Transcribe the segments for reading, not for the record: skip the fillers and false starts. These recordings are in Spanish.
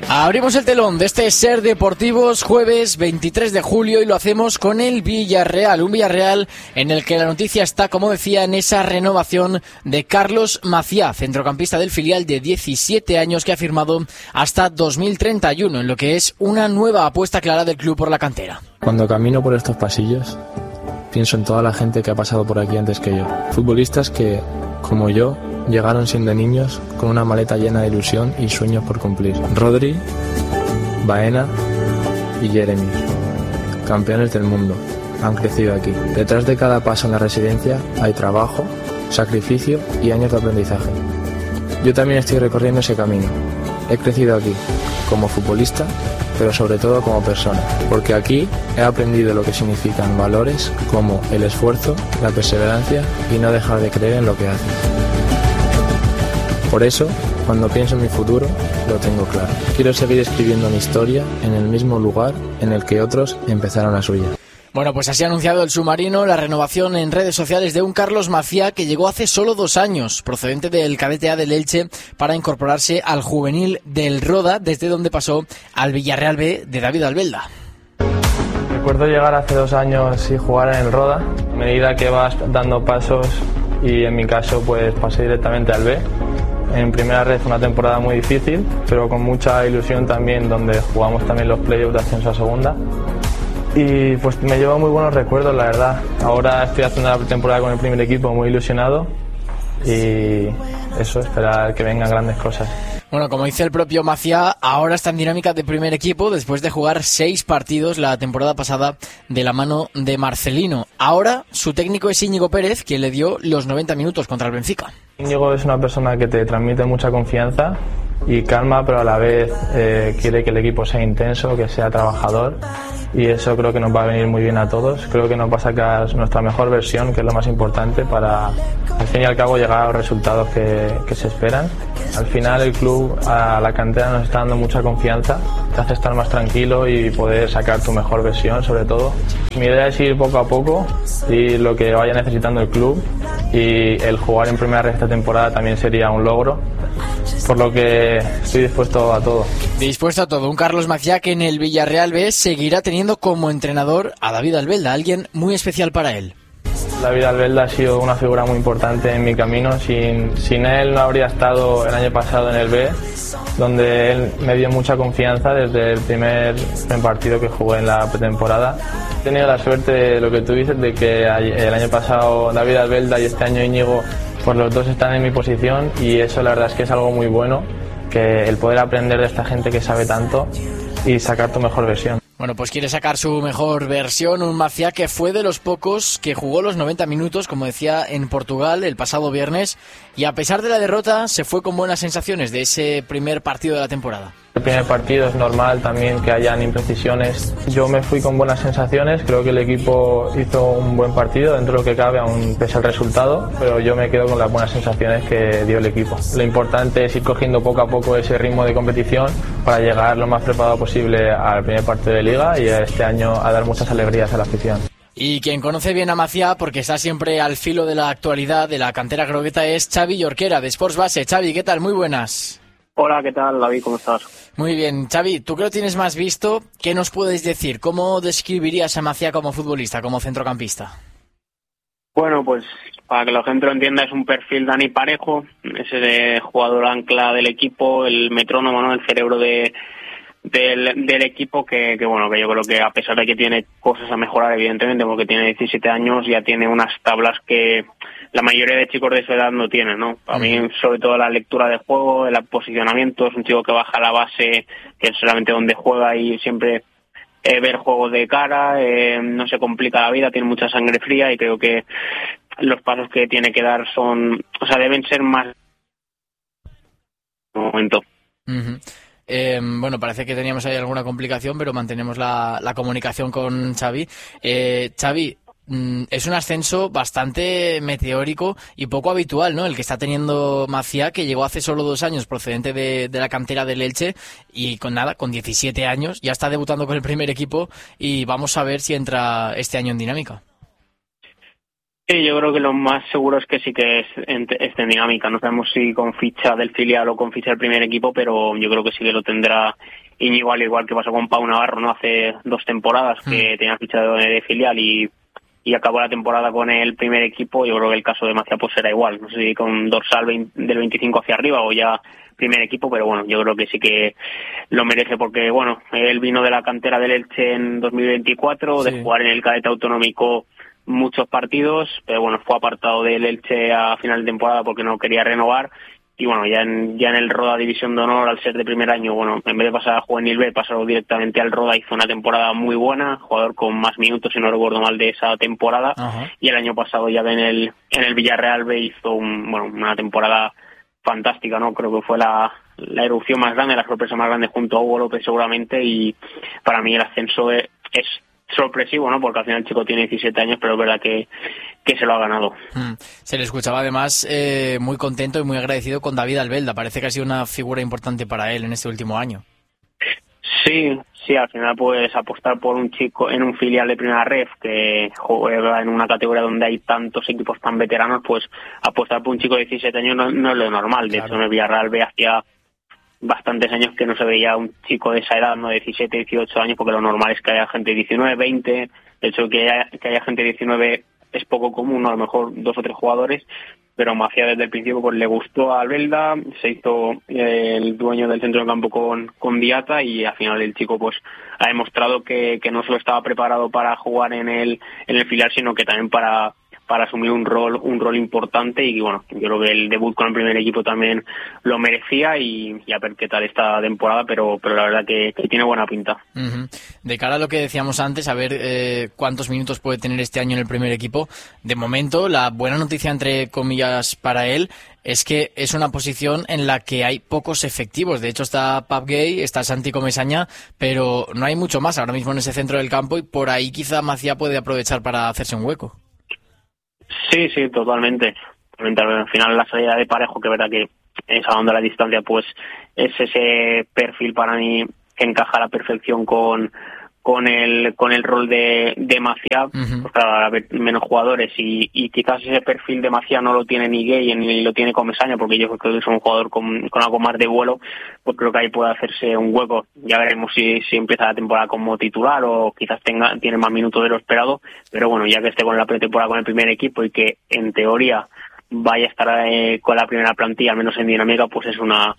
Abrimos el telón de este Ser Deportivos, jueves 23 de julio, y lo hacemos con el Villarreal. Un Villarreal en el que la noticia está, como decía, en esa renovación de Carlos Maciá, centrocampista del filial de 17 años que ha firmado hasta 2031, en lo que es una nueva apuesta clara del club por la cantera. Cuando camino por estos pasillos, pienso en toda la gente que ha pasado por aquí antes que yo. Futbolistas que, como yo, llegaron siendo niños con una maleta llena de ilusión y sueños por cumplir. Rodri, Baena y Jeremy, campeones del mundo, han crecido aquí. Detrás de cada paso en la residencia hay trabajo, sacrificio y años de aprendizaje. Yo también estoy recorriendo ese camino. He crecido aquí, como futbolista, pero sobre todo como persona, porque aquí he aprendido lo que significan valores como el esfuerzo, la perseverancia y no dejar de creer en lo que haces. Por eso, cuando pienso en mi futuro, lo tengo claro. Quiero seguir escribiendo mi historia en el mismo lugar en el que otros empezaron la suya. Bueno, pues así ha anunciado el submarino la renovación en redes sociales de un Carlos Maciá que llegó hace solo 2 años, procedente del cadete A del Elche, para incorporarse al juvenil del Roda, desde donde pasó al Villarreal B de David Albelda. Recuerdo llegar hace 2 años y jugar en el Roda. A medida que vas dando pasos, y en mi caso pues pasé directamente al B. En primera red fue una temporada muy difícil, pero con mucha ilusión también, donde jugamos también los playoffs de ascenso a segunda. Y pues me llevo muy buenos recuerdos, la verdad. Ahora estoy haciendo la pretemporada con el primer equipo, muy ilusionado, y eso, esperar que vengan grandes cosas. Bueno, como dice el propio Maciá, ahora está en dinámica de primer equipo después de jugar 6 partidos la temporada pasada de la mano de Marcelino. Ahora su técnico es Íñigo Pérez, quien le dio los 90 minutos contra el Benfica. Íñigo es una persona que te transmite mucha confianza y calma, pero a la vez quiere que el equipo sea intenso, que sea trabajador, y eso creo que nos va a venir muy bien a todos. Creo que nos va a sacar nuestra mejor versión, que es lo más importante, para al fin y al cabo llegar a los resultados que se esperan. Al final el club, a la cantera, nos está dando mucha confianza, te hace estar más tranquilo y poder sacar tu mejor versión, sobre todo. Mi idea es ir poco a poco y lo que vaya necesitando el club, y el jugar en primera red esta temporada también sería un logro, por lo que estoy dispuesto a todo. Dispuesto a todo, un Carlos Maciá que en el Villarreal B seguirá teniendo como entrenador a David Albelda, alguien muy especial para él. David Albelda ha sido una figura muy importante en mi camino. Sin él no habría estado el año pasado en el B, donde él me dio mucha confianza desde el primer partido que jugué en la pretemporada. He tenido la suerte de lo que tú dices, de que el año pasado David Albelda y este año Íñigo, pues los dos están en mi posición, y eso la verdad es que es algo muy bueno, que el poder aprender de esta gente que sabe tanto y sacar tu mejor versión. Bueno, pues quiere sacar su mejor versión, un Maciá que fue de los pocos que jugó los 90 minutos, como decía, en Portugal el pasado viernes, y a pesar de la derrota se fue con buenas sensaciones de ese primer partido de la temporada. El primer partido es normal también que hayan imprecisiones. Yo me fui con buenas sensaciones, creo que el equipo hizo un buen partido dentro de lo que cabe, aún pese al resultado, pero yo me quedo con las buenas sensaciones que dio el equipo. Lo importante es ir cogiendo poco a poco ese ritmo de competición para llegar lo más preparado posible al primer partido de Liga y este año a dar muchas alegrías a la afición. Y quien conoce bien a Maciá, porque está siempre al filo de la actualidad de la cantera grogueta, es Xavi Llorquera de Sports Base. Xavi, ¿qué tal? Muy buenas. Hola, ¿qué tal, David? ¿Cómo estás? Muy bien. Xavi, tú que lo tienes más visto, ¿qué nos puedes decir? ¿Cómo describirías a Maciá como futbolista, como centrocampista? Bueno, pues para que la gente lo entienda, es un perfil Dani Parejo, ese de jugador ancla del equipo, el metrónomo, ¿no? El cerebro del equipo que bueno, que yo creo que a pesar de que tiene cosas a mejorar, evidentemente, porque tiene 17 años, ya tiene unas tablas que la mayoría de chicos de su edad no tienen, ¿no? Para mí, sobre todo la lectura de juego, el posicionamiento, es un chico que baja la base, que es solamente donde juega, y siempre ver juegos de cara, no se complica la vida, tiene mucha sangre fría, y creo que los pasos que tiene que dar deben ser más momento. Bueno, parece que teníamos ahí alguna complicación, pero mantenemos la comunicación con Xavi. Xavi, es un ascenso bastante meteórico y poco habitual, ¿no? El que está teniendo Maciá, que llegó hace solo 2 años procedente de la cantera del Elche, y con 17 años, ya está debutando con el primer equipo, y vamos a ver si entra este año en dinámica. Sí, yo creo que lo más seguro es que sí que es en dinámica. No sabemos si con ficha del filial o con ficha del primer equipo, pero yo creo que sí que lo tendrá Íñigo, al igual que pasó con Pau Navarro, ¿no? Hace 2 temporadas que tenía ficha de filial y acabó la temporada con el primer equipo. Yo creo que el caso de Maciá pues será igual. No sé si con dorsal del 25 hacia arriba o ya primer equipo, pero bueno, yo creo que sí que lo merece porque, bueno, él vino de la cantera del Elche en 2024, de jugar en el cadete autonómico muchos partidos, pero bueno, fue apartado del Elche a final de temporada porque no quería renovar y bueno, ya en el Roda División de Honor, al ser de primer año, bueno, en vez de pasar a Juvenil B, pasó directamente al Roda, hizo una temporada muy buena, jugador con más minutos, si no recuerdo mal, de esa temporada. Ajá. Y el año pasado ya en el Villarreal B hizo una temporada fantástica, ¿no? Creo que fue la erupción más grande, la sorpresa más grande junto a Hugo López seguramente, y para mí el ascenso es sorpresivo, ¿no? Porque al final el chico tiene 17 años, pero es verdad que se lo ha ganado. Se le escuchaba además muy contento y muy agradecido con David Albelda. Parece que ha sido una figura importante para él en este último año. Sí, al final puedes apostar por un chico en un filial de primera ref que juega en una categoría donde hay tantos equipos tan veteranos, pues apostar por un chico de 17 años no es lo normal. De hecho, en el Villarreal B hacía bastantes años que no se veía un chico de esa edad, no de 17, 18 años, porque lo normal es que haya gente de 19, 20. De hecho, que haya gente de 19 es poco común, ¿no? A lo mejor 2 o 3 jugadores, pero Maciá desde el principio pues le gustó a Albelda, se hizo el dueño del centro de campo con Diata y al final el chico pues ha demostrado que no solo estaba preparado para jugar en el filial, sino que también para asumir un rol importante y bueno, yo creo que el debut con el primer equipo también lo merecía y a ver qué tal esta temporada, pero la verdad que tiene buena pinta. Uh-huh. De cara a lo que decíamos antes, a ver cuántos minutos puede tener este año en el primer equipo, de momento la buena noticia entre comillas para él es que es una posición en la que hay pocos efectivos. De hecho está Pap Gay, está Santi Comesaña, pero no hay mucho más ahora mismo en ese centro del campo y por ahí quizá Maciá puede aprovechar para hacerse un hueco. Sí, totalmente. Al final la salida de Parejo, que es verdad que salvando la distancia, pues es ese perfil para mí que encaja a la perfección con el rol de Maciá. Uh-huh. Pues claro, haber menos jugadores y quizás ese perfil de Maciá no lo tiene ni Gay ni lo tiene Comesaña, porque yo creo que es un jugador con algo más de vuelo, pues creo que ahí puede hacerse un hueco. Ya veremos si empieza la temporada como titular o quizás tiene más minutos de lo esperado, pero bueno, ya que esté con la pretemporada con el primer equipo y que en teoría vaya a estar con la primera plantilla, al menos en dinámica, pues es una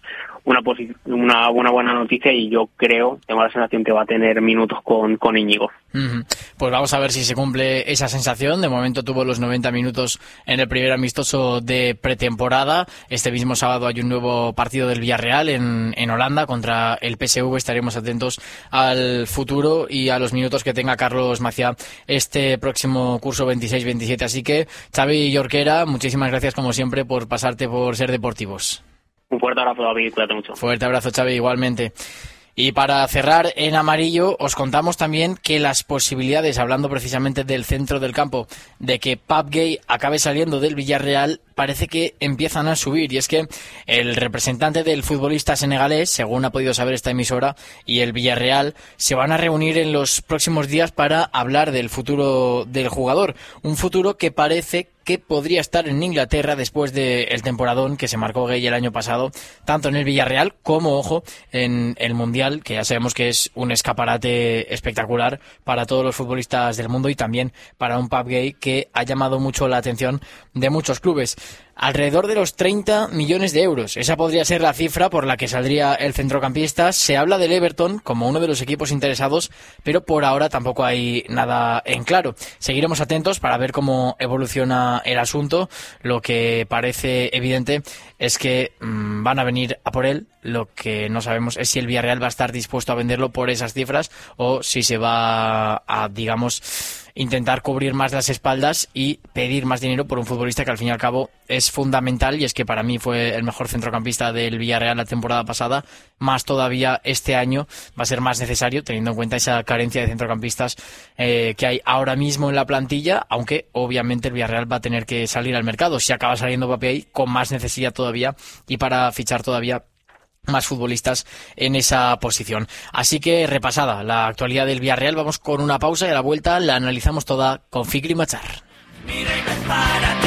buena noticia y yo tengo la sensación que va a tener minutos con Íñigo. Uh-huh. Pues vamos a ver si se cumple esa sensación. De momento tuvo los 90 minutos en el primer amistoso de pretemporada. Este mismo sábado hay un nuevo partido del Villarreal en Holanda contra el PSV. Estaremos atentos al futuro y a los minutos que tenga Carlos Maciá este próximo curso 26-27. Así que, Xavi Jorquera, muchísimas gracias como siempre por pasarte por Ser Deportivos. Un fuerte abrazo, David, cuídate mucho. Fuerte abrazo, Xavi, igualmente. Y para cerrar en amarillo, os contamos también que las posibilidades, hablando precisamente del centro del campo, de que Pap Gay acabe saliendo del Villarreal, parece que empiezan a subir. Y es que el representante del futbolista senegalés, según ha podido saber esta emisora, y el Villarreal se van a reunir en los próximos días para hablar del futuro del jugador. Un futuro que parece que podría estar en Inglaterra después del temporadón que se marcó Gay el año pasado, tanto en el Villarreal como, ojo, en el Mundial, que ya sabemos que es un escaparate espectacular para todos los futbolistas del mundo y también para un Pap Gay que ha llamado mucho la atención de muchos clubes. Alrededor de los 30 millones de euros. Esa podría ser la cifra por la que saldría el centrocampista. Se habla del Everton como uno de los equipos interesados, pero por ahora tampoco hay nada en claro. Seguiremos atentos para ver cómo evoluciona el asunto. Lo que parece evidente es que van a venir a por él. Lo que no sabemos es si el Villarreal va a estar dispuesto a venderlo por esas cifras o si se va a, digamos, intentar cubrir más las espaldas y pedir más dinero por un futbolista que al fin y al cabo es fundamental, y es que para mí fue el mejor centrocampista del Villarreal la temporada pasada, más todavía este año va a ser más necesario teniendo en cuenta esa carencia de centrocampistas que hay ahora mismo en la plantilla, aunque obviamente el Villarreal va a tener que salir al mercado, si acaba saliendo Papey con más necesidad todavía y para fichar todavía más futbolistas en esa posición. Así que repasada la actualidad del Villarreal, vamos con una pausa y a la vuelta la analizamos toda con Fikri Machar. para ti.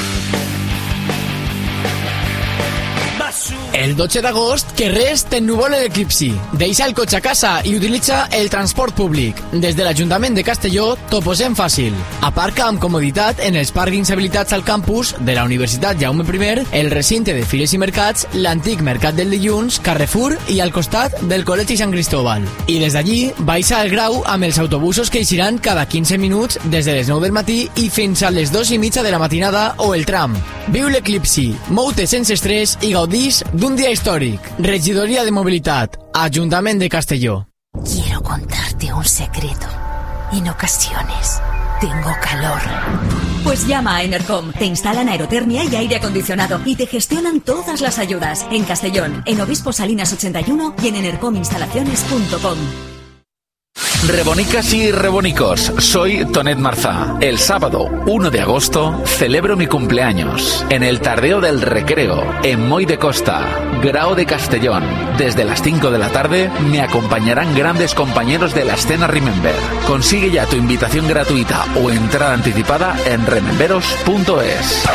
El 12 d'agost, que res t'ennuvole l'eclipsi. Deixa el cotxe a casa i utilitza el transport públic. Des de l'Ajuntament de Castelló t'ho posem fàcil. Aparca amb comoditat en els pàrquings habilitats al campus de la Universitat Jaume I, el recinte de Fires i Mercats, l'antic Mercat del Dilluns, Carrefour i al costat del Col·legi Sant Cristóbal. I des d'allí baixa al Grau amb els autobusos que eixiran cada 15 minuts des de les 9 del matí i fins a les 2:30 de la matinada o el tram. Viu l'eclipsi, mou-te sense estrès i gaudís d'un día histórico. Regidoría de Movilidad, Ayuntamiento de Castelló. Quiero contarte un secreto. En ocasiones tengo calor. Pues llama a Enercom. Te instalan aerotermia y aire acondicionado y te gestionan todas las ayudas. En Castellón, en Obispo Salinas 81 y en enercominstalaciones.com. Rebonicas y rebonicos, soy Tonet Marzá. El sábado 1 de agosto celebro mi cumpleaños en el Tardeo del Recreo, en Moy de Costa, Grao de Castellón. Desde las 5 de la tarde me acompañarán grandes compañeros de la escena Remember. Consigue ya tu invitación gratuita o entrada anticipada en rememberos.es.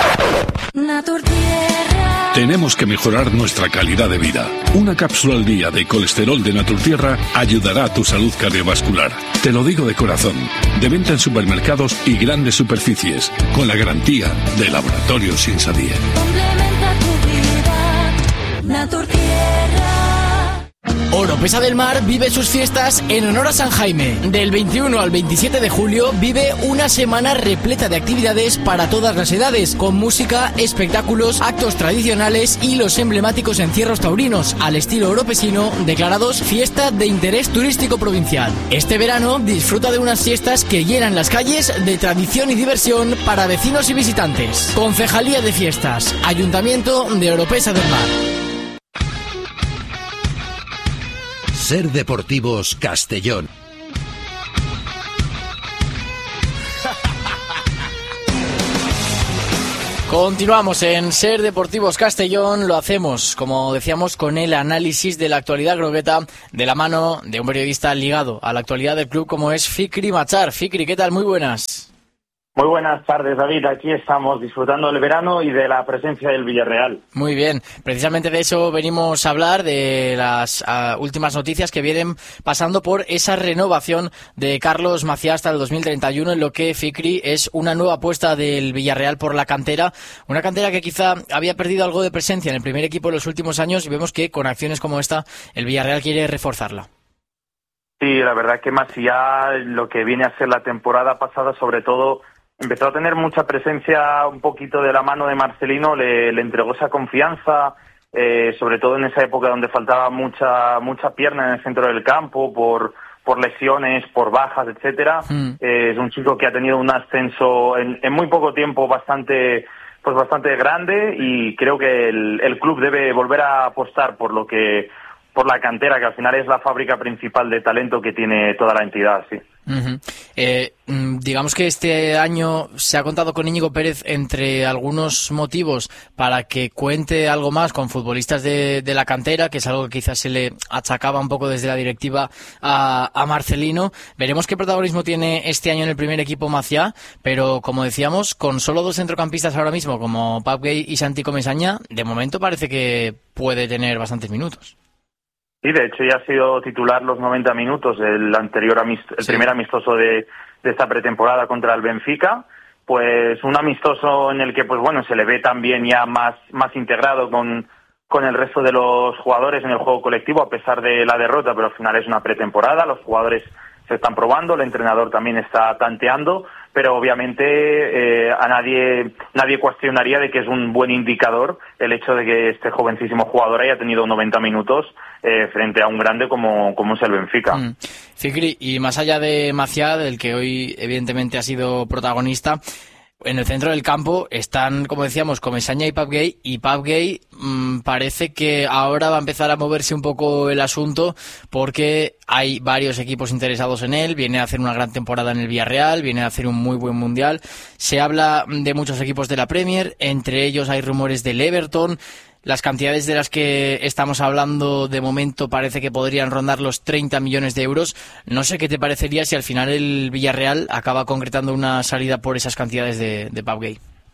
Tenemos que mejorar nuestra calidad de vida. Una cápsula al día de colesterol de Naturtierra ayudará a tu salud cardiovascular. Te lo digo de corazón. De venta en supermercados y grandes superficies, con la garantía de Laboratorios Insadie. Complementa tu vida, Naturtierra. Oropesa del Mar vive sus fiestas en honor a San Jaime. Del 21 al 27 de julio vive una semana repleta de actividades para todas las edades, con música, espectáculos, actos tradicionales y los emblemáticos encierros taurinos, al estilo oropesino, declarados fiesta de interés turístico provincial. Este verano disfruta de unas fiestas que llenan las calles de tradición y diversión para vecinos y visitantes. Concejalía de Fiestas, Ayuntamiento de Oropesa del Mar. Ser Deportivos Castellón. Continuamos en Ser Deportivos Castellón, lo hacemos, como decíamos, con el análisis de la actualidad grogueta de la mano de un periodista ligado a la actualidad del club como es Fikri Machar. Fikri, ¿qué tal? Muy buenas. Muy buenas tardes, David. Aquí estamos disfrutando del verano y de la presencia del Villarreal. Muy bien. Precisamente de eso venimos a hablar, de las últimas noticias que vienen pasando por esa renovación de Carlos Maciá hasta el 2031, en lo que, Fikri, es una nueva apuesta del Villarreal por la cantera. Una cantera que quizá había perdido algo de presencia en el primer equipo en los últimos años y vemos que con acciones como esta el Villarreal quiere reforzarla. Sí, la verdad que Maciá, lo que viene a ser la temporada pasada, sobre todo, empezó a tener mucha presencia un poquito de la mano de Marcelino, le entregó esa confianza, sobre todo en esa época donde faltaba mucha pierna en el centro del campo por lesiones, por bajas, etcétera. Es un chico que ha tenido un ascenso en muy poco tiempo bastante grande, y creo que el club debe volver a apostar por la cantera, que al final es la fábrica principal de talento que tiene toda la entidad, sí. Digamos que este año se ha contado con Íñigo Pérez, entre algunos motivos, para que cuente algo más con futbolistas de la cantera, que es algo que quizás se le achacaba un poco desde la directiva a Marcelino. Veremos qué protagonismo tiene este año en el primer equipo Maciá, pero como decíamos, con solo dos centrocampistas ahora mismo, como Pau Gay y Santi Comesaña, de momento parece que puede tener bastantes minutos. Sí, de hecho ya ha sido titular los 90 minutos, el primer amistoso de esta pretemporada contra el Benfica, pues un amistoso en el que pues bueno, se le ve también ya más integrado con el resto de los jugadores en el juego colectivo, a pesar de la derrota, pero al final es una pretemporada, los jugadores se están probando, el entrenador también está tanteando, pero obviamente a nadie cuestionaría de que es un buen indicador el hecho de que este jovencísimo jugador haya tenido 90 minutos frente a un grande como es el Benfica. Fikri, y más allá de Maciá, del que hoy evidentemente ha sido protagonista, en el centro del campo están, como decíamos, Comesaña y Pau Gay, parece que ahora va a empezar a moverse un poco el asunto, porque hay varios equipos interesados en él, viene a hacer una gran temporada en el Villarreal, viene a hacer un muy buen mundial, se habla de muchos equipos de la Premier, entre ellos hay rumores del Everton. Las cantidades de las que estamos hablando de momento parece que podrían rondar los 30 millones de euros. No sé qué te parecería si al final el Villarreal acaba concretando una salida por esas cantidades de Pau Gay.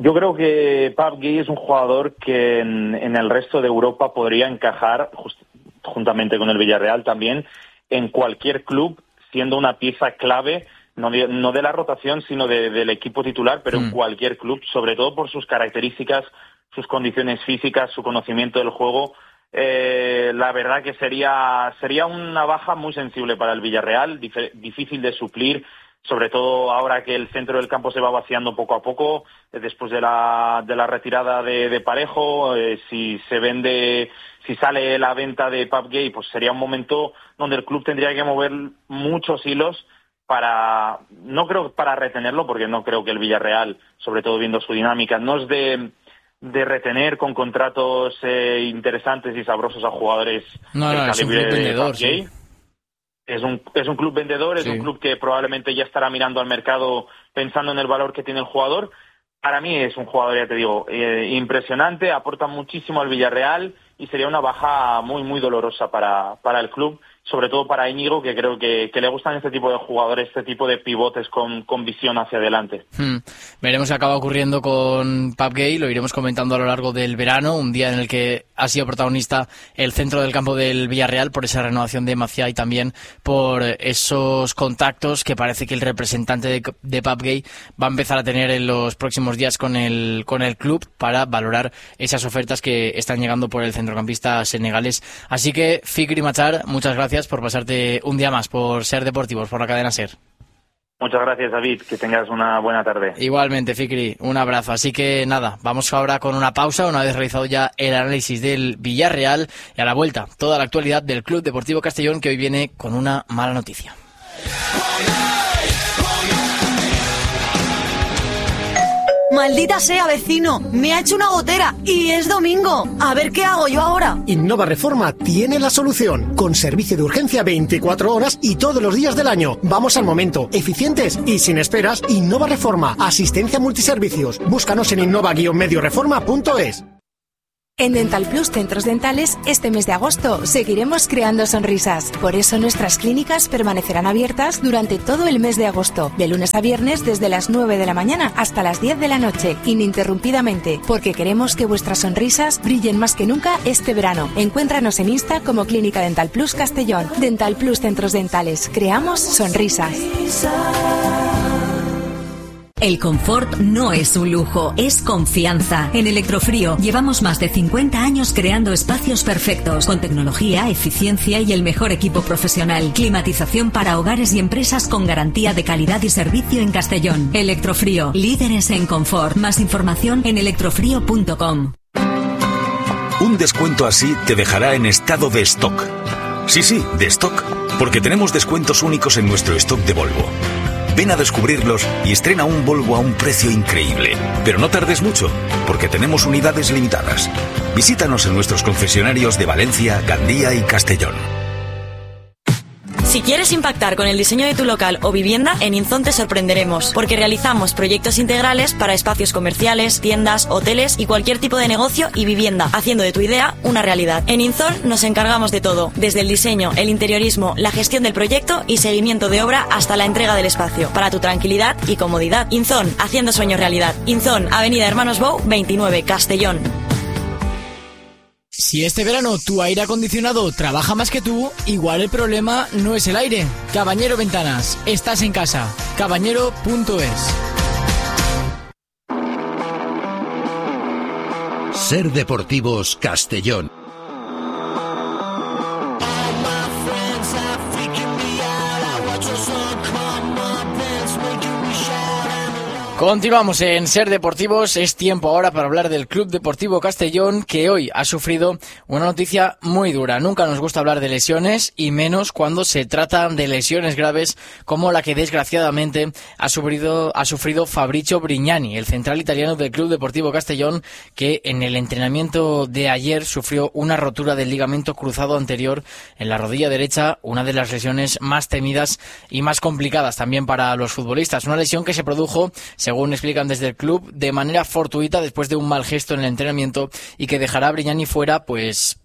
Yo creo que Pape Gueye es un jugador que en el resto de Europa podría encajar, juntamente con el Villarreal también, en cualquier club, siendo una pieza clave, no de la rotación, sino del equipo titular, pero en cualquier club, sobre todo por sus características, sus condiciones físicas, su conocimiento del juego. La verdad que sería una baja muy sensible para el Villarreal, difícil de suplir, sobre todo ahora que el centro del campo se va vaciando poco a poco, después de la retirada de Parejo. Si sale la venta de Pape Gueye, pues sería un momento donde el club tendría que mover muchos hilos no creo para retenerlo, porque no creo que el Villarreal, sobre todo viendo su dinámica, no es de retener con contratos interesantes y sabrosos a jugadores del calibre de Pape Gueye. Es un club vendedor, es un club que probablemente ya estará mirando al mercado pensando en el valor que tiene el jugador. Para mí es un jugador, ya te digo, impresionante, aporta muchísimo al Villarreal y sería una baja muy, muy dolorosa para el club, sobre todo para Íñigo, que creo que le gustan este tipo de jugadores, este tipo de pivotes con visión hacia adelante. Veremos qué acaba ocurriendo con Pape Gueye, lo iremos comentando a lo largo del verano, un día en el que ha sido protagonista el centro del campo del Villarreal por esa renovación de Macià y también por esos contactos que parece que el representante de Pape Gueye va a empezar a tener en los próximos días con el club para valorar esas ofertas que están llegando por el centrocampista senegalés. Así que, Fikri Machar, muchas gracias por pasarte un día más por Ser Deportivos, por la cadena Ser. Muchas gracias, David, que tengas una buena tarde. Igualmente, Fikri, un abrazo. Así que nada, vamos ahora con una pausa una vez realizado ya el análisis del Villarreal y a la vuelta toda la actualidad del Club Deportivo Castellón, que hoy viene con una mala noticia. Maldita sea, vecino, me ha hecho una gotera y es domingo. A ver qué hago yo ahora. Innova Reforma tiene la solución, con servicio de urgencia 24 horas y todos los días del año. Vamos al momento, eficientes y sin esperas. Innova Reforma, asistencia multiservicios. Búscanos en innova-medioreforma.es. En Dental Plus Centros Dentales, este mes de agosto seguiremos creando sonrisas. Por eso nuestras clínicas permanecerán abiertas durante todo el mes de agosto, de lunes a viernes desde las 9 de la mañana hasta las 10 de la noche, ininterrumpidamente, porque queremos que vuestras sonrisas brillen más que nunca este verano. Encuéntranos en Insta como Clínica Dental Plus Castellón. Dental Plus Centros Dentales, creamos sonrisas. El confort no es un lujo, es confianza. En Electrofrío llevamos más de 50 años creando espacios perfectos, con tecnología, eficiencia y el mejor equipo profesional. Climatización para hogares y empresas con garantía de calidad y servicio en Castellón. Electrofrío, líderes en confort. Más información en electrofrío.com. Un descuento así te dejará en estado de stock. Sí, de stock, porque tenemos descuentos únicos en nuestro stock de Volvo. Ven a descubrirlos y estrena un Volvo a un precio increíble. Pero no tardes mucho, porque tenemos unidades limitadas. Visítanos en nuestros concesionarios de Valencia, Gandía y Castellón. Si quieres impactar con el diseño de tu local o vivienda, en Inzon te sorprenderemos, porque realizamos proyectos integrales para espacios comerciales, tiendas, hoteles y cualquier tipo de negocio y vivienda, haciendo de tu idea una realidad. En Inzon nos encargamos de todo, desde el diseño, el interiorismo, la gestión del proyecto y seguimiento de obra hasta la entrega del espacio, para tu tranquilidad y comodidad. Inzon, haciendo sueños realidad. Inzon, Avenida Hermanos Bou, 29, Castellón. Si este verano tu aire acondicionado trabaja más que tú, igual el problema no es el aire. Cabañero Ventanas, estás en casa. Cabañero.es. Ser Deportivos Castellón. Continuamos en Ser Deportivos. Es tiempo ahora para hablar del Club Deportivo Castellón, que hoy ha sufrido una noticia muy dura. Nunca nos gusta hablar de lesiones, y menos cuando se trata de lesiones graves como la que desgraciadamente ha sufrido Fabrizio Brignani, el central italiano del Club Deportivo Castellón, que en el entrenamiento de ayer sufrió una rotura del ligamento cruzado anterior en la rodilla derecha, una de las lesiones más temidas y más complicadas también para los futbolistas. Una lesión que se produjo, según explican desde el club, de manera fortuita después de un mal gesto en el entrenamiento, y que dejará a Brignani fuera pues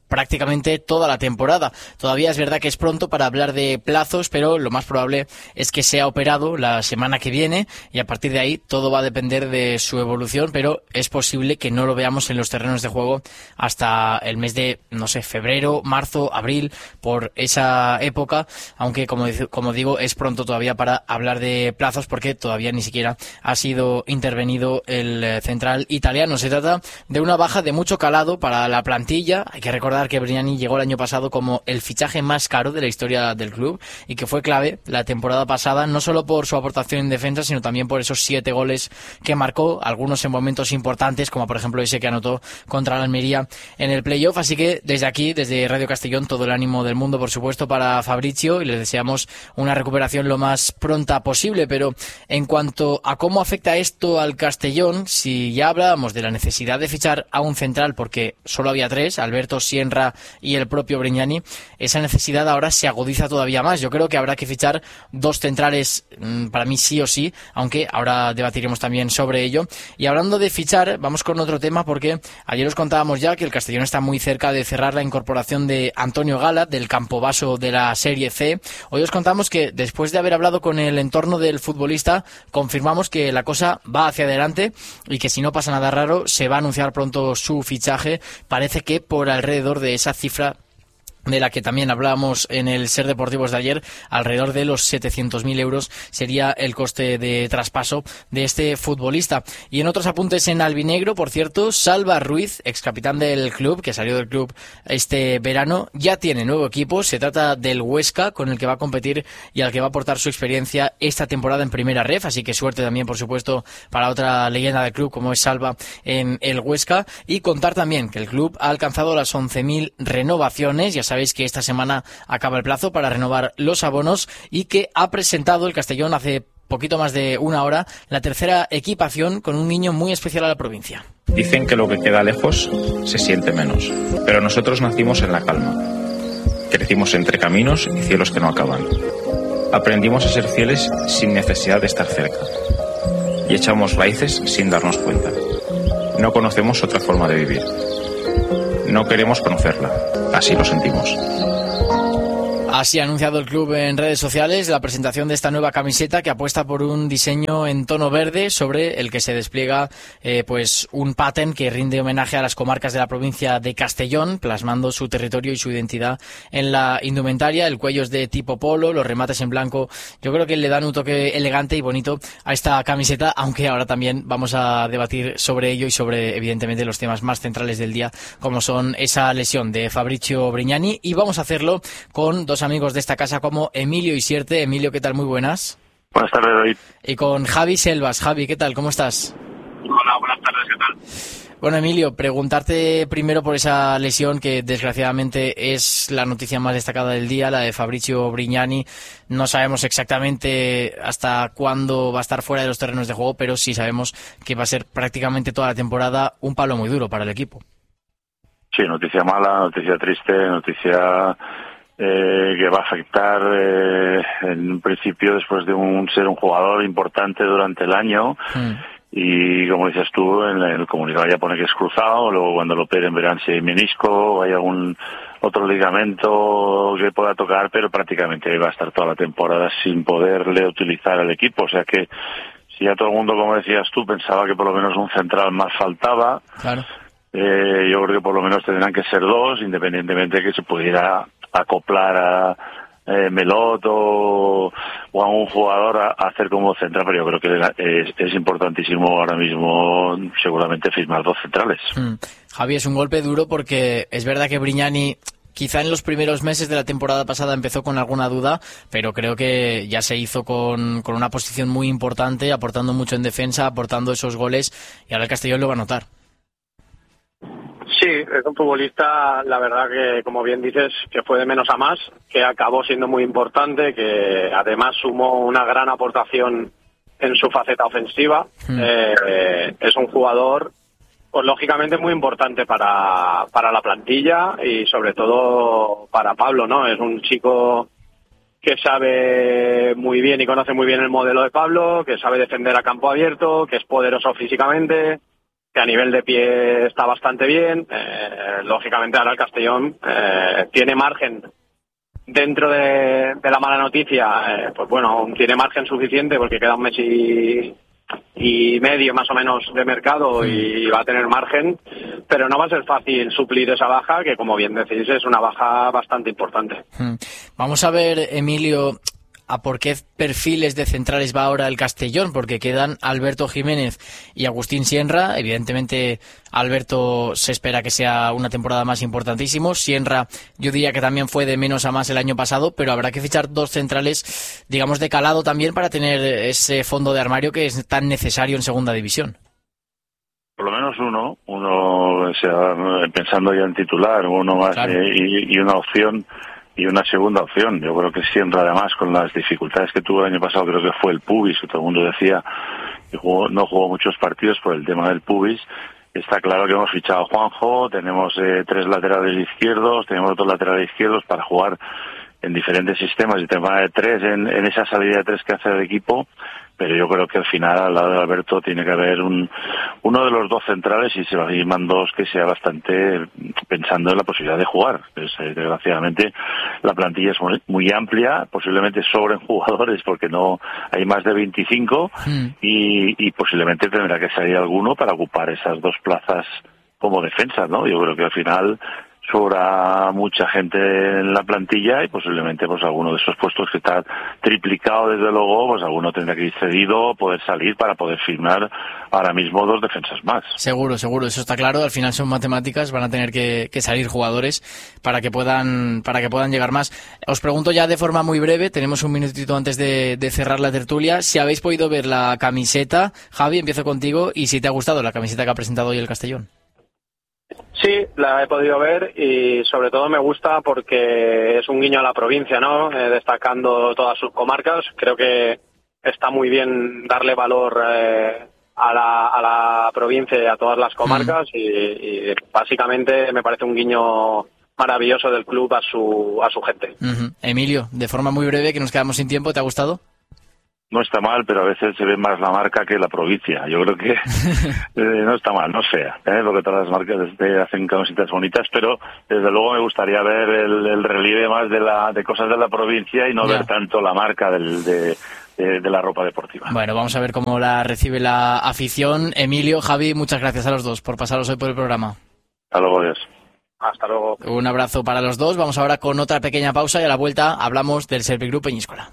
prácticamente toda la temporada. Todavía es verdad que es pronto para hablar de plazos, pero lo más probable es que sea operado la semana que viene y a partir de ahí todo va a depender de su evolución, pero es posible que no lo veamos en los terrenos de juego hasta el mes de, no sé, febrero, marzo, abril, por esa época, aunque como digo, es pronto todavía para hablar de plazos porque todavía ni siquiera ha sido intervenido el central italiano. Se trata de una baja de mucho calado para la plantilla. Hay que recordar que Brignani llegó el año pasado como el fichaje más caro de la historia del club y que fue clave la temporada pasada, no solo por su aportación en defensa, sino también por esos 7 goles que marcó, algunos en momentos importantes, como por ejemplo ese que anotó contra la Almería en el playoff. Así que desde aquí, desde Radio Castellón, todo el ánimo del mundo, por supuesto, para Fabrizio, y les deseamos una recuperación lo más pronta posible. Pero en cuanto a cómo afecta esto al Castellón, si ya hablábamos de la necesidad de fichar a un central porque solo había 3, Alberto, Sienra y el propio Brignani, esa necesidad ahora se agudiza todavía más. Yo creo que habrá que fichar 2 centrales, para mí sí o sí, aunque ahora debatiremos también sobre ello. Y hablando de fichar, vamos con otro tema, porque ayer os contábamos ya que el Castellón está muy cerca de cerrar la incorporación de Antonio Gala, del Campobasso de la Serie C. Hoy os contamos que después de haber hablado con el entorno del futbolista, confirmamos que la cosa va hacia adelante y que si no pasa nada raro, se va a anunciar pronto su fichaje. Parece que por alrededor de esa cifra de la que también hablábamos en el Ser Deportivos de ayer, alrededor de los 700.000 euros sería el coste de traspaso de este futbolista. Y en otros apuntes en albinegro, por cierto, Salva Ruiz, ex capitán del club, que salió del club este verano, ya tiene nuevo equipo. Se trata del Huesca, con el que va a competir y al que va a aportar su experiencia esta temporada en Primera Ref, así que suerte también, por supuesto, para otra leyenda del club como es Salva en el Huesca. Y contar también que el club ha alcanzado las 11.000 renovaciones. Ya sabéis que esta semana acaba el plazo para renovar los abonos y que ha presentado el Castellón hace poquito más de una hora la tercera equipación con un guiño muy especial a la provincia. Dicen que lo que queda lejos se siente menos, pero nosotros nacimos en la calma. Crecimos entre caminos y cielos que no acaban. Aprendimos a ser fieles sin necesidad de estar cerca y echamos raíces sin darnos cuenta. No conocemos otra forma de vivir. No queremos conocerla, así lo sentimos. Así ha anunciado el club en redes sociales la presentación de esta nueva camiseta que apuesta por un diseño en tono verde sobre el que se despliega pues un pattern que rinde homenaje a las comarcas de la provincia de Castellón, plasmando su territorio y su identidad en la indumentaria. El cuello es de tipo polo, los remates en blanco. Yo creo que le dan un toque elegante y bonito a esta camiseta, aunque ahora también vamos a debatir sobre ello y sobre, evidentemente, los temas más centrales del día, como son esa lesión de Fabrizio Brignani. Y vamos a hacerlo con 2 amigos de esta casa como Emilio Isierte. Emilio, ¿qué tal? Muy buenas. Buenas tardes, David. Y con Javi Selvas. Javi, ¿qué tal? ¿Cómo estás? Hola, buenas tardes, ¿qué tal? Bueno, Emilio, preguntarte primero por esa lesión que desgraciadamente es la noticia más destacada del día, la de Fabrizio Brignani. No sabemos exactamente hasta cuándo va a estar fuera de los terrenos de juego, pero sí sabemos que va a ser prácticamente toda la temporada un palo muy duro para el equipo. Sí, noticia mala, noticia triste, noticia que va a afectar en un principio después de ser un jugador importante durante el año. Y como dices tú, en el comunicado ya pone que es cruzado, luego cuando lo operen verán si hay menisco o hay algún otro ligamento que pueda tocar, pero prácticamente va a estar toda la temporada sin poderle utilizar al equipo. O sea que si ya todo el mundo, como decías tú, pensaba que por lo menos un central más faltaba, claro. Yo creo que por lo menos tendrán que ser 2, independientemente de que se pudiera acoplar a Melot o a un jugador a hacer como central, pero yo creo que es importantísimo ahora mismo seguramente firmar 2 centrales. Javi, es un golpe duro porque es verdad que Brignani quizá en los primeros meses de la temporada pasada empezó con alguna duda, pero creo que ya se hizo con una posición muy importante, aportando mucho en defensa, aportando esos goles, y ahora el Castellón lo va a notar. Sí, es un futbolista, la verdad que, como bien dices, que fue de menos a más, que acabó siendo muy importante, que además sumó una gran aportación en su faceta ofensiva. Es un jugador, pues lógicamente muy importante para la plantilla y sobre todo para Pablo, ¿no? Es un chico que sabe muy bien y conoce muy bien el modelo de Pablo, que sabe defender a campo abierto, que es poderoso físicamente, que a nivel de pie está bastante bien. Lógicamente ahora el Castellón tiene margen dentro de la mala noticia, pues bueno, tiene margen suficiente porque queda un mes y medio más o menos de mercado y va a tener margen, pero no va a ser fácil suplir esa baja, que como bien decís es una baja bastante importante. Vamos a ver, Emilio, a por qué perfiles de centrales va ahora el Castellón, porque quedan Alberto Jiménez y Agustín Sienra. Evidentemente Alberto se espera que sea una temporada más importantísimo. Sienra yo diría que también fue de menos a más el año pasado, pero habrá que fichar dos centrales, digamos, de calado también para tener ese fondo de armario que es tan necesario en segunda división. Por lo menos uno, o sea, pensando ya en titular, uno más, claro. y una opción. Y una segunda opción, yo creo que Sienra, además, con las dificultades que tuvo el año pasado, creo que fue el pubis, que todo el mundo decía que no jugó muchos partidos por el tema del pubis. Está claro que hemos fichado a Juanjo, tenemos 3 laterales izquierdos, tenemos 2 laterales izquierdos para jugar en diferentes sistemas, el tema de 3 en esa salida de 3 que hace el equipo, pero yo creo que al final, al lado de Alberto, tiene que haber uno de los 2 centrales y se van 2 que sea bastante pensando en la posibilidad de jugar. Pues, desgraciadamente, la plantilla es muy amplia, posiblemente sobren jugadores porque no hay más de 25 y posiblemente tendrá que salir alguno para ocupar esas 2 plazas como defensa, ¿no? Yo creo que al final sobra mucha gente en la plantilla y posiblemente pues alguno de esos puestos que está triplicado desde luego, pues alguno tendrá que ir cedido, poder salir para poder firmar ahora mismo 2 defensas más. Seguro, eso está claro. Al final son matemáticas, van a tener que salir jugadores para que puedan llegar más. Os pregunto ya de forma muy breve, tenemos un minutito antes de cerrar la tertulia, si habéis podido ver la camiseta. Javi, empiezo contigo, y si te ha gustado la camiseta que ha presentado hoy el Castellón. Sí, la he podido ver y sobre todo me gusta porque es un guiño a la provincia, ¿no? Destacando todas sus comarcas. Creo que está muy bien darle valor a la provincia y a todas las comarcas y básicamente me parece un guiño maravilloso del club a su gente. Emilio, de forma muy breve, que nos quedamos sin tiempo, ¿te ha gustado? No está mal, pero a veces se ve más la marca que la provincia. Yo creo que no está mal, no es fea, porque todas las marcas hacen camisetas bonitas, pero desde luego me gustaría ver el relieve más de cosas de la provincia y no ver tanto la marca de la ropa deportiva. Bueno, vamos a ver cómo la recibe la afición. Emilio, Javi, muchas gracias a los dos por pasaros hoy por el programa. Hasta luego, adiós. Hasta luego. Un abrazo para los dos. Vamos ahora con otra pequeña pausa y a la vuelta hablamos del Servigroup Peñíscola.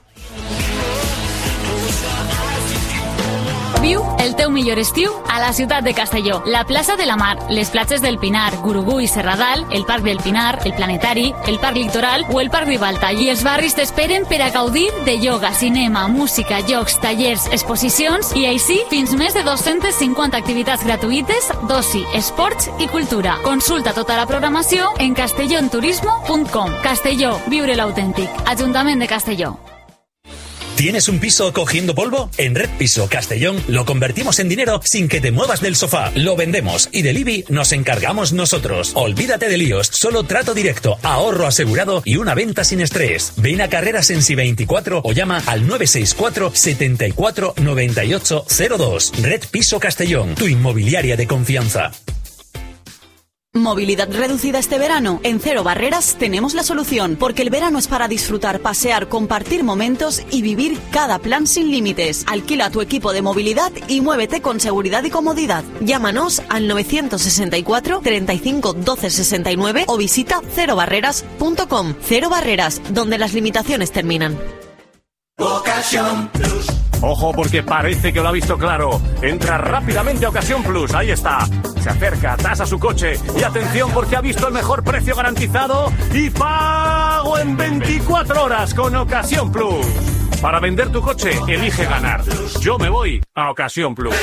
Viu el teu millor estiu a la ciutat de Castelló. La plaça de la Mar, les platges del Pinar, Gurugú i Serradal, el Parc del Pinar, el Planetari, el Parc Litoral o el Parc Ribalta. I els barris t'esperen per a gaudir de ioga, cinema, música, jocs, tallers, exposicions i així fins més de 250 activitats gratuïtes d'oci, esports i cultura. Consulta tota la programació en castellonturismo.com. Castelló, viure l'autèntic. Ajuntament de Castelló. ¿Tienes un piso cogiendo polvo? En Red Piso Castellón lo convertimos en dinero sin que te muevas del sofá. Lo vendemos y del IBI nos encargamos nosotros. Olvídate de líos, solo trato directo, ahorro asegurado y una venta sin estrés. Ven a Carreras en Si24 o llama al 964 74 98 02. Red Piso Castellón, tu inmobiliaria de confianza. ¿Movilidad reducida este verano? En Cero Barreras tenemos la solución, porque el verano es para disfrutar, pasear, compartir momentos y vivir cada plan sin límites. Alquila tu equipo de movilidad y muévete con seguridad y comodidad. Llámanos al 964 35 12 69 o visita cerobarreras.com. Cero Barreras, donde las limitaciones terminan. Ocasión Plus. Ojo, porque parece que lo ha visto claro. Entra rápidamente a Ocasión Plus, ahí está. Se acerca, tasa su coche y atención porque ha visto el mejor precio garantizado y pago en 24 horas con Ocasión Plus. Para vender tu coche, elige ganar. Yo me voy a Ocasión Plus.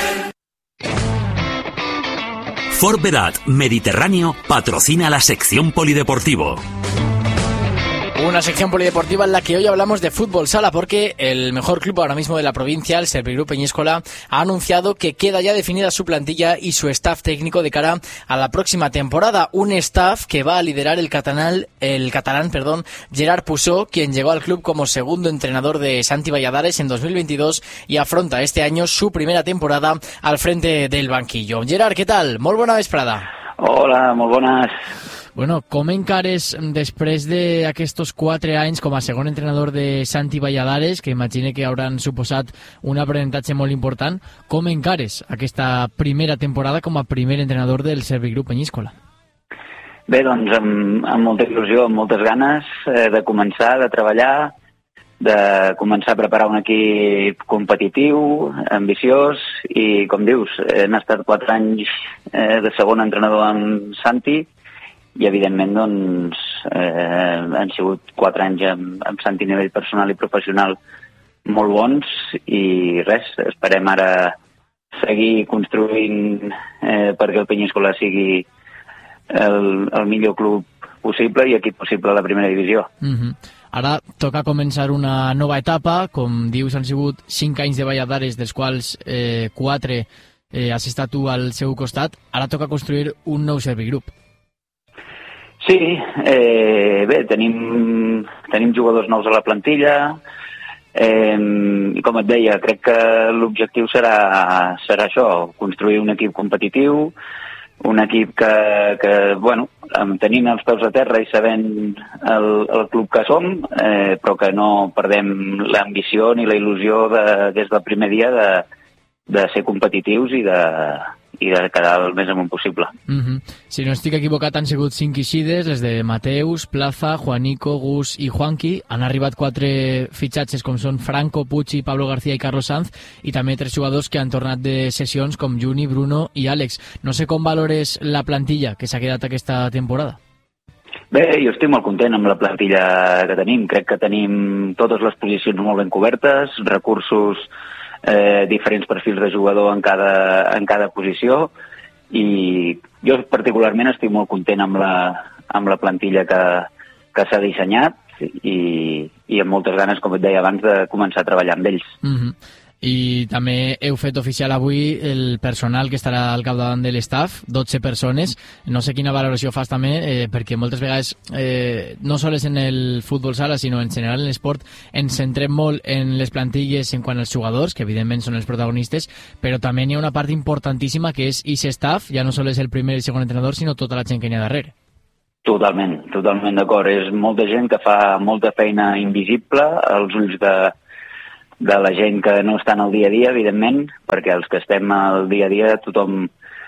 Ford Vedat Mediterráneo patrocina la sección polideportivo. una sección polideportiva en la que hoy hablamos de fútbol sala porque el mejor club ahora mismo de la provincia, el Servigroup Peñíscola, ha anunciado que queda ya definida su plantilla y su staff técnico de cara a la próxima temporada. Un staff que va a liderar el catalán, Gerard Pusó, quien llegó al club como segundo entrenador de Santi Valladares en 2022 y afronta este año su primera temporada al frente del banquillo. Gerard, ¿qué tal? Molt bona vesprada. Hola, molt bones. Bueno, com encares després d'aquests 4 anys com a segon entrenador de Santi Valladares, que imagine que hauran suposat un aprenentatge molt important, com encares aquesta primera temporada com a primer entrenador del Servigroup Peñíscola? Bé, doncs amb molta il·lusió, amb moltes ganes de començar, de treballar, de començar a preparar un equip competitiu, ambiciós, i com dius, hem estat 4 anys de segon entrenador amb Santi, i evidentment doncs han sigut 4 anys amb Santi a nivell personal i professional molt bons, i res, esperem ara seguir construint perquè el Peñíscola sigui el millor club possible i equip possible a la primera divisió. Ara toca començar una nova etapa, com dius han sigut 5 anys de Valladares, dels quals 4 has estat tu al seu costat, ara toca construir un nou Servigroup. Sí, bé, tenim jugadors nous a la plantilla, i com et deia, crec que l'objectiu serà això, construir un equip competitiu, un equip que bueno, tenint els peus a terra i sabent el club que som, però que no perdem l'ambició ni la il·lusió des del primer dia de ser competitius i de quedar el més amunt possible. Si no estic equivocat, han sigut 5 eixides, les de Mateus, Plaza, Juanico, Gus i Juanqui. Han arribat 4 fitxatges com són Franco, Puig, Pablo García i Carlos Sanz, i també 3 jugadors que han tornat de sessions com Juni, Bruno i Àlex. No sé com valores la plantilla que s'ha quedat aquesta temporada. Bé, jo estic molt content amb la plantilla que tenim. Crec que tenim totes les posicions molt ben cobertes, recursos, diferents perfils de jugador en cada posició, i jo particularment estic molt content amb la plantilla que s'ha dissenyat i amb moltes ganes, com et deia abans, de començar a treballar amb ells. I també heu fet oficial avui el personal que estarà al capdavant de l'estaff, 12 persones. No sé quina valoració fas també, perquè moltes vegades, no sols en el futbol sala, sinó en general en l'esport, ens centrem molt en les plantilles en quant als jugadors, que evidentment són els protagonistes, però també n'hi ha una part importantíssima que és aquest staff, ja no sols el primer i segon entrenador, sinó tota la gent que n'hi ha darrere. Totalment d'acord. És molta gent que fa molta feina invisible als ulls de la gent que no està en el dia a dia, evidentment, perquè els que estem al dia a dia tothom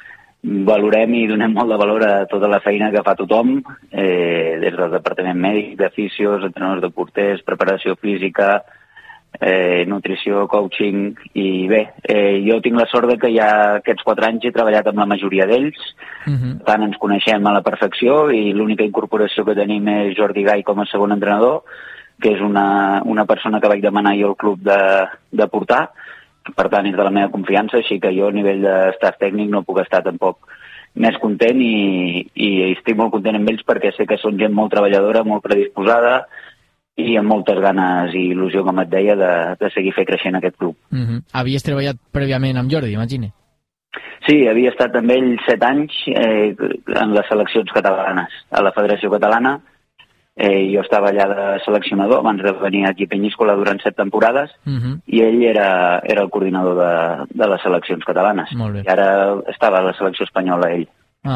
valorem i donem molt de valor a tota la feina que fa tothom, des del departament mèdic, de fisios, entrenadors de porters, preparació física, nutrició, coaching, i bé, jo tinc la sort de que ja aquests 4 anys he treballat amb la majoria d'ells, tant ens coneixem a la perfecció, i l'única incorporació que tenim és Jordi Gai com a segon entrenador, que és una persona que vaig demanar jo al club de portar, per tant és de la meva confiança, així que jo a nivell d'estat tècnic no puc estar tampoc més content, i estic molt content amb ells perquè sé que són gent molt treballadora, molt predisposada i amb moltes ganes i il·lusió, com et deia, de seguir fer creixent aquest club. Havies treballat prèviament amb Jordi, imagine? Sí, havia estat amb ell 7 anys en les seleccions catalanes, a la Federació Catalana. Jo estava allà de seleccionador abans de venir aquí a Peñíscola durant 7 temporades, i ell era el coordinador de les seleccions catalanes. I ara estava a la selecció espanyola ell.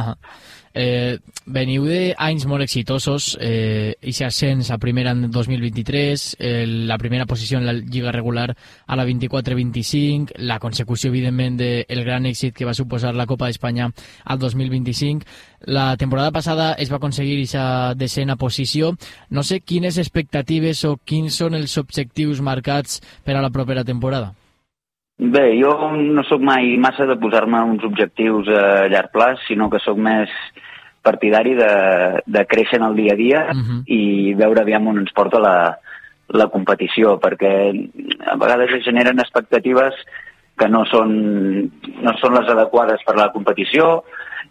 Veniu d'anys molt exitosos, i ascens a primera en 2023, la primera posició en la lliga regular a la 24-25, la consecució evidentment del gran èxit que va suposar la Copa d'Espanya al 2025. La temporada passada es va aconseguir aquesta desena posició. No sé quines expectatives o quins són els objectius marcats per a la propera temporada. Bé, jo no sóc mai massa de posar-me uns objectius a llarg plaç, sinó que sóc més partidari de créixer en el dia a dia i veure aviam on ens porta la competició, perquè a vegades es generen expectatives que no són les adequades per a la competició,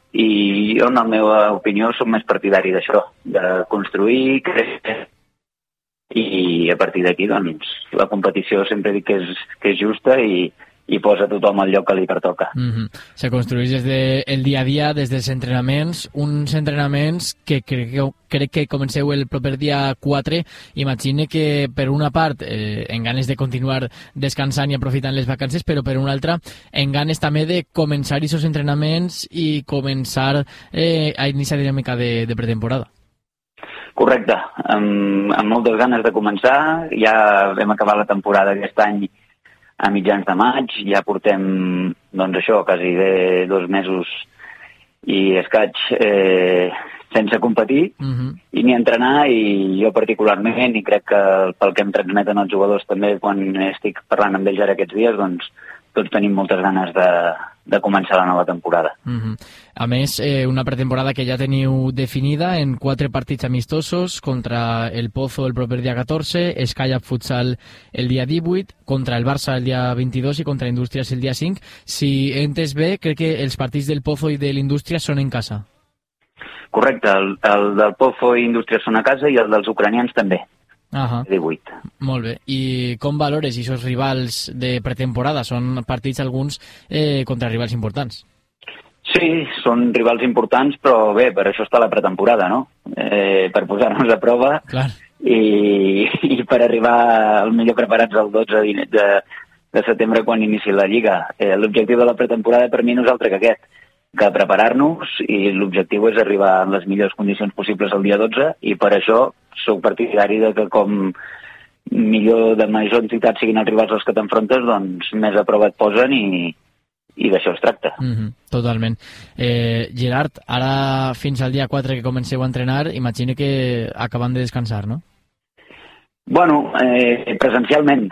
i jo, en la meva opinió, soc més partidari d'això, de construir, créixer i a partir d'aquí doncs la competició sempre dic que és justa i posa tothom al lloc que li pertoca. Se construeix des del dia a dia, des dels entrenaments, uns entrenaments que crec que comenceu el proper dia 4. Imagine que per una part en ganes de continuar descansant i aprofitant les vacances, però per una altra en ganes també de començar aquests entrenaments i començar a iniciar dinàmica de pretemporada. Correcte, amb moltes ganes de començar. Ja vam acabar la temporada aquest any a mitjans de maig, ja portem, doncs això, quasi 2 mesos i escaig sense competir i ni entrenar, i jo particularment, i crec que pel que em transmeten els jugadors també quan estic parlant amb ells ara aquests dies, doncs tots tenim moltes ganes de començar la nova temporada. A més, una pretemporada que ja teniu definida en 4 partits amistosos, contra el Pozo el proper dia 14, Escalla Futsal el dia 18, contra el Barça el dia 22 i contra Indústries el dia 5. Si he entès bé, crec que els partits del Pozo i de l'Indústria són en casa. Correcte, el del Pozo i Indústries són a casa i el dels ucranians també. 18. Molt bé. I com valores aquests rivals de pretemporada? Són partits alguns contra rivals importants. Sí, són rivals importants, però bé, per això està la pretemporada, no? Per posar-nos a prova i per arribar al millor preparats el 12 de setembre quan inici la Lliga. L'objectiu de la pretemporada per mi no és altre que aquest, que preparar-nos, i l'objectiu és arribar en les millors condicions possibles el dia 12, i per això soc partidari de que com de major entitat siguin els rivals als que t'enfrontes, doncs més a prova et posen i d'això es tracta. Totalment. Gerard, ara fins al dia 4 que comenceu a entrenar, imagino que acabant de descansar, no? Bueno, presencialment,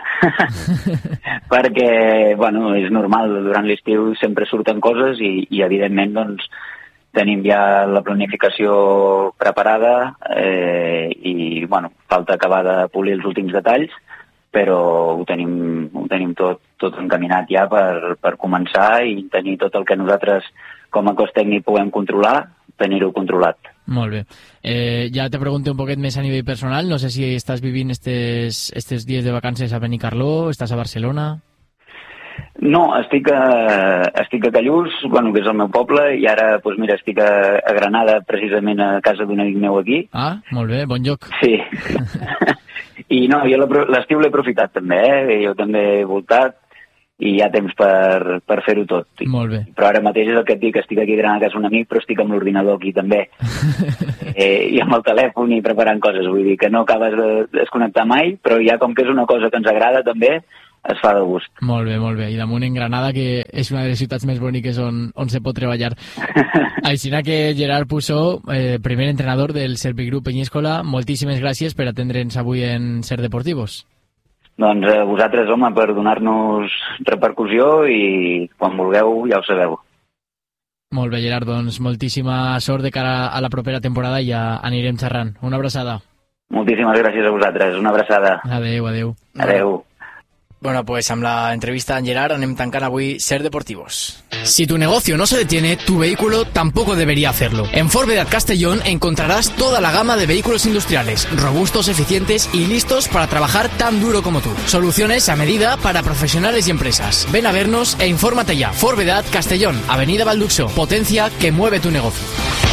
perquè és normal, durant l'estiu sempre surten coses i evidentment doncs tenim ja la planificació preparada i falta acabar de polir els últims detalls, però ho tenim tot encaminat ja per començar i tenir tot el que nosaltres com a cos tècnic puguem controlar, tenir-ho controlat. Molt bé. Ja te pregunto un poquet més a nivell personal. No sé si estàs vivint estes dies de vacances a Benicarló, estàs a Barcelona... No, estic a Callús, que és el meu poble, i ara, estic a Granada, precisament a casa d'un amic meu aquí. Ah, molt bé, bon lloc. Sí. I no, jo l'estiu l'he aprofitat també, jo també he voltat, i hi ha temps per fer-ho tot. Molt bé. Però ara mateix és el que et dic, estic aquí a Granada a casa d'un amic, però estic amb l'ordinador aquí també. I amb el telèfon i preparant coses, vull dir que no acabes de desconnectar mai, però ja com que és una cosa que ens agrada també, es fa de gust. Molt bé, molt bé. I damunt en Granada, que és una de les ciutats més boniques on se pot treballar. Així que Gerard Pussó, primer entrenador del Servigroup Penyíscola, moltíssimes gràcies per atendre'ns avui en Ser Deportivos. Doncs a vosaltres, home, per donar-nos repercussió i quan vulgueu ja ho sabeu. Molt bé, Gerard, doncs moltíssima sort de cara a la propera temporada i ja anirem xerrant. Una abraçada. Moltíssimes gràcies a vosaltres, una abraçada. Adeu, adeu. Adeu. Bueno, pues amb la entrevista en Gerard anem tancant avui Ser Deportivos. Si tu negocio no se detiene, tu vehículo tampoco debería hacerlo. En Ford Vedat Castellón encontrarás toda la gama de vehículos industriales, robustos, eficientes y listos para trabajar tan duro como tú. Soluciones a medida para profesionales y empresas. Ven a vernos e infórmate ya. Ford Vedat Castellón, Avenida Valduxo. Potencia que mueve tu negocio.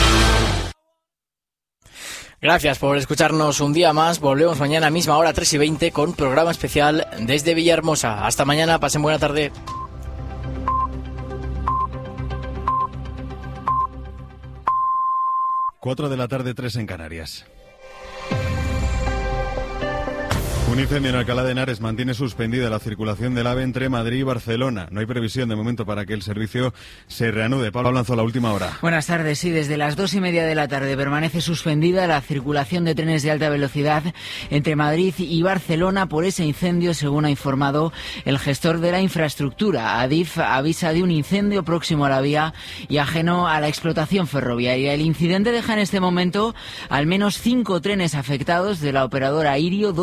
Gracias por escucharnos un día más. Volvemos mañana a misma hora, 3:20, con programa especial desde Villahermosa. Hasta mañana, pasen buena tarde. 4 de la tarde, 3 en Canarias. Un incendio en Alcalá de Henares mantiene suspendida la circulación del AVE entre Madrid y Barcelona. No hay previsión de momento para que el servicio se reanude. Pablo Alonso, la última hora. Buenas tardes. Sí, desde las 2:30 de la tarde permanece suspendida la circulación de trenes de alta velocidad entre Madrid y Barcelona por ese incendio, según ha informado el gestor de la infraestructura. Adif avisa de un incendio próximo a la vía y ajeno a la explotación ferroviaria. El incidente deja en este momento al menos 5 trenes afectados de la operadora Irio, 2 parados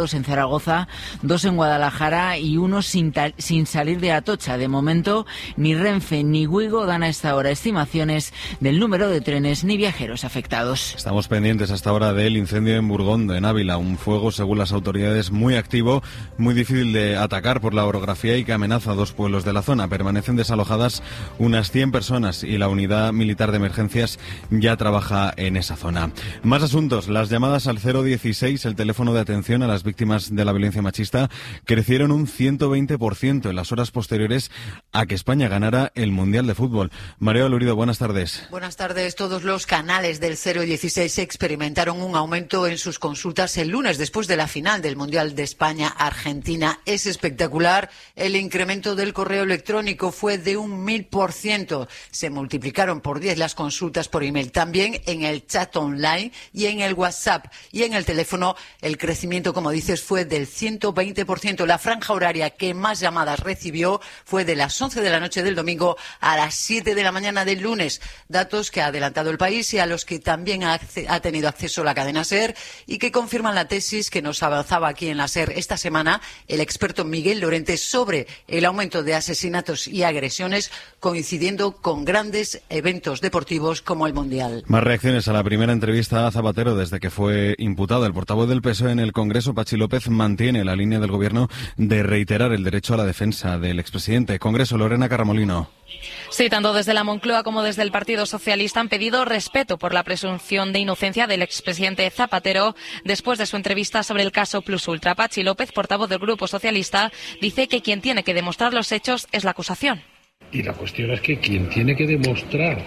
detectados en Zaragoza, 2 en Guadalajara y 1 sin salir de Atocha. De momento, ni Renfe ni Wigo dan a esta hora estimaciones del número de trenes ni viajeros afectados. Estamos pendientes hasta ahora del incendio en Burgondo, en Ávila. Un fuego, según las autoridades, muy activo, muy difícil de atacar por la orografía y que amenaza a 2 pueblos de la zona. Permanecen desalojadas unas 100 personas y la unidad militar de emergencias ya trabaja en esa zona. Más asuntos. Las llamadas al 016, el teléfono de atención a las víctimas de la violencia machista, crecieron un 120% en las horas posteriores a que España ganara el Mundial de Fútbol. María Lurido, buenas tardes. Buenas tardes. Todos los canales del 016 experimentaron un aumento en sus consultas el lunes después de la final del Mundial de España-Argentina. Es espectacular. El incremento del correo electrónico fue de un 1000%. Se multiplicaron por 10 las consultas por email. También en el chat online y en el WhatsApp. Y en el teléfono el crecimiento, como dices, fue del 120%. La franja horaria que más llamadas recibió fue de las 11 de la noche del domingo a las 7 de la mañana del lunes. Datos que ha adelantado el país y a los que también ha tenido acceso la cadena SER y que confirman la tesis que nos avanzaba aquí en la SER esta semana el experto Miguel Lorente sobre el aumento de asesinatos y agresiones coincidiendo con grandes eventos deportivos como el Mundial. Más reacciones a la primera entrevista a Zapatero desde que fue imputado. El portavoz del PSOE en el Congreso, Pachi López, mantiene la línea del Gobierno de reiterar el derecho a la defensa del expresidente. Congreso, Lorena Carramolino. Sí, tanto desde la Moncloa como desde el Partido Socialista han pedido respeto por la presunción de inocencia del expresidente Zapatero después de su entrevista sobre el caso Plus Ultra. Pachi López, portavoz del Grupo Socialista, dice que quien tiene que demostrar los hechos es la acusación. Y la cuestión es que quien tiene que demostrar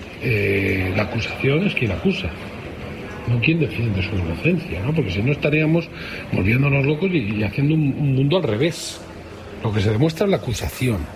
la acusación es quien acusa, no quien defiende su inocencia, ¿no? Porque si no estaríamos volviéndonos locos y haciendo un mundo al revés. Lo que se demuestra es la acusación.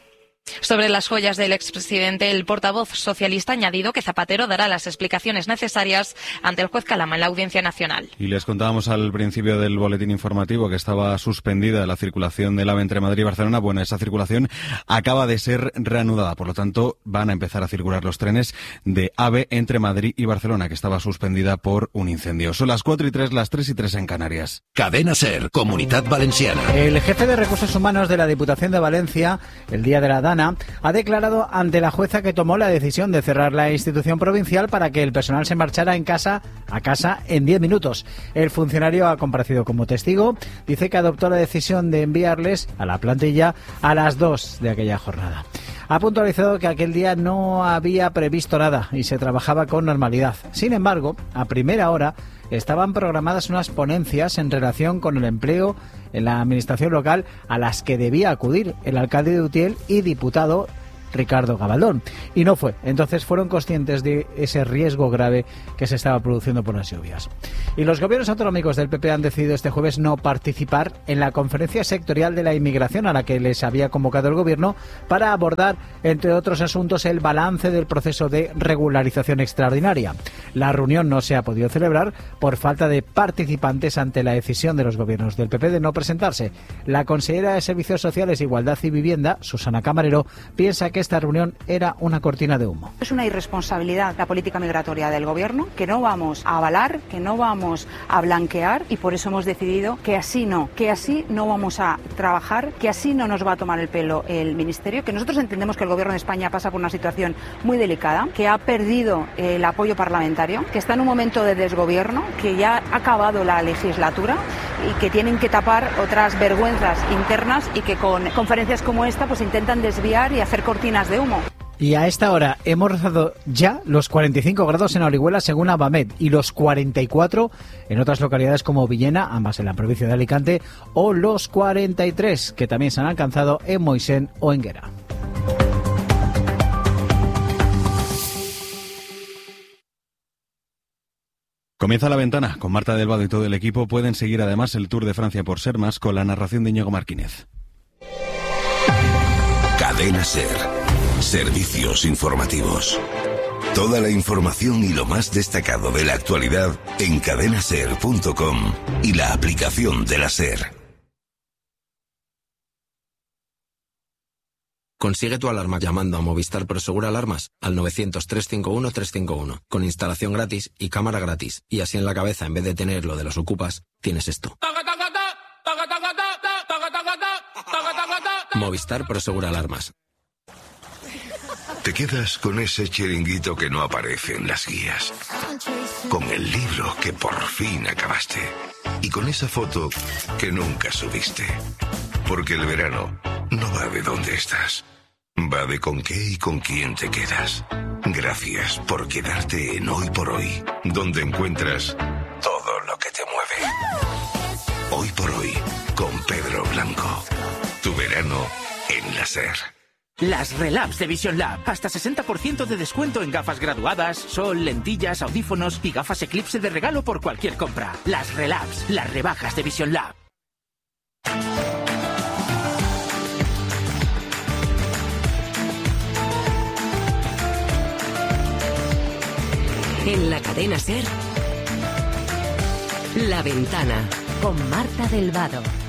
Sobre las joyas del expresidente, el portavoz socialista ha añadido que Zapatero dará las explicaciones necesarias ante el juez Calama en la Audiencia Nacional. Y les contábamos al principio del boletín informativo que estaba suspendida la circulación del AVE entre Madrid y Barcelona. Bueno, esa circulación acaba de ser reanudada, por lo tanto van a empezar a circular los trenes de AVE entre Madrid y Barcelona, que estaba suspendida por un incendio. Son las 4:03, las 3:03 en Canarias. Cadena SER, Comunidad Valenciana. El jefe de Recursos Humanos de la Diputación de Valencia, el día de la Dana, ha declarado ante la jueza que tomó la decisión de cerrar la institución provincial para que el personal se marchara a casa en 10 minutos. El funcionario ha comparecido como testigo, dice que adoptó la decisión de enviarles a la plantilla a las 2 de aquella jornada. Ha puntualizado que aquel día no había previsto nada y se trabajaba con normalidad. Sin embargo, a primera hora estaban programadas unas ponencias en relación con el empleo en la administración local a las que debía acudir el alcalde de Utiel y diputado Ricardo Gabaldón. Y no fue. Entonces fueron conscientes de ese riesgo grave que se estaba produciendo por las lluvias. Y los gobiernos autonómicos del PP han decidido este jueves no participar en la conferencia sectorial de la inmigración a la que les había convocado el gobierno para abordar, entre otros asuntos, el balance del proceso de regularización extraordinaria. La reunión no se ha podido celebrar por falta de participantes ante la decisión de los gobiernos del PP de no presentarse. La consejera de Servicios Sociales, Igualdad y Vivienda, Susana Camarero, piensa que esta reunión era una cortina de humo. Es una irresponsabilidad la política migratoria del Gobierno, que no vamos a avalar, que no vamos a blanquear, y por eso hemos decidido que así no vamos a trabajar, que así no nos va a tomar el pelo el Ministerio, que nosotros entendemos que el Gobierno de España pasa por una situación muy delicada, que ha perdido el apoyo parlamentario, que está en un momento de desgobierno, que ya ha acabado la legislatura y que tienen que tapar otras vergüenzas internas y que con conferencias como esta pues intentan desviar y hacer cortinas de humo. Y a esta hora hemos rozado ya los 45 grados en Orihuela según Abamed y los 44 en otras localidades como Villena, ambas en la provincia de Alicante, o los 43 que también se han alcanzado en Moixén o en Guera. Comienza La Ventana con Marta Delvado y todo el equipo. Pueden seguir además el Tour de Francia por ser más con la narración de Íñigo Martínez. Cadena SER. Servicios informativos. Toda la información y lo más destacado de la actualidad en cadenaser.com y la aplicación de la SER. Consigue tu alarma llamando a Movistar Prosegur Alarmas al 900-351-351 con instalación gratis y cámara gratis. Y así en la cabeza, en vez de tener lo de los ocupas, tienes esto. Movistar Prosegura Alarmas. Te quedas con ese chiringuito que no aparece en las guías, con el libro que por fin acabaste y con esa foto que nunca subiste. Porque el verano no va de dónde estás, va de con qué y con quién te quedas. Gracias por quedarte en Hoy por Hoy, donde encuentras todo lo que te mueve. Hoy por Hoy, con Pedro Blanco. Tu verano en la SER. Las Relabs de Vision Lab. Hasta 60% de descuento en gafas graduadas, sol, lentillas, audífonos y gafas Eclipse de regalo por cualquier compra. Las Relabs, las rebajas de Vision Lab. En la cadena SER, La Ventana, con Marta del Vado.